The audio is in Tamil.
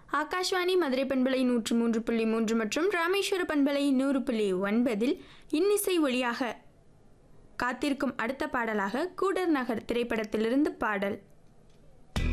ஆகாஷ்வாணி மதுரை பண்பலை 103.3 மற்றும் ராமேஸ்வர பண்பலை 100.9 இன்னிசை ஒளியாக காத்திருக்கும் அடுத்த பாடலாக கூடர் நகர் திரைப்படத்திலிருந்து பாடல்.